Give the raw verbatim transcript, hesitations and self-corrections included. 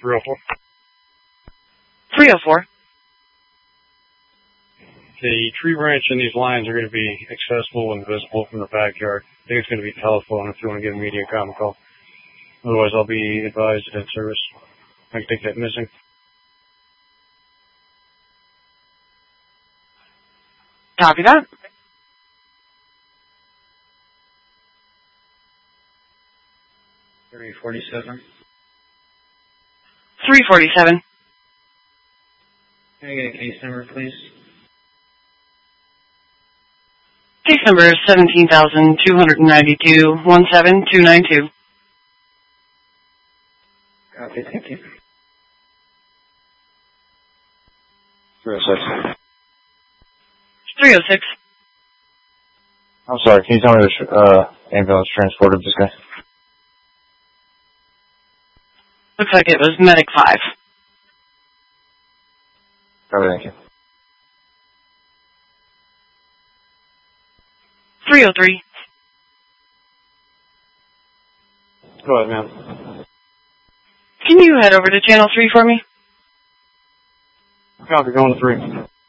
three oh four. three oh four. The tree branch and these lines are going to be accessible and visible from the backyard. I think it's going to be telephone if you want to give a media com a call. Otherwise, I'll be advised at service. I can take that missing. Copy that. three forty-seven. three forty-seven. Can I get a case number, please? Case number is seventeen thousand two hundred ninety-two, one seven two nine two. Copy, thank you. three oh six. three oh six. I'm sorry, can you tell me which uh, ambulance transported this guy? Looks like it was Medic five. Copy, thank you. three oh three. Go ahead, ma'am. Can you head over to channel three for me? Copy, going to three.